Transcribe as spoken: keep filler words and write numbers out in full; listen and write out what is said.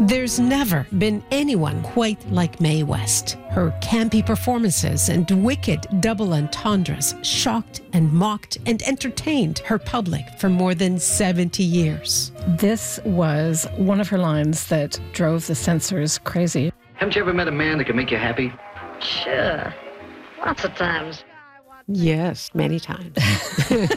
There's never been anyone quite like Mae West. Her campy performances and wicked double entendres shocked and mocked and entertained her public for more than seventy years. This was one of her lines that drove the censors crazy. Haven't you ever met a man that can make you happy? Sure. Lots of times. Yes, many times.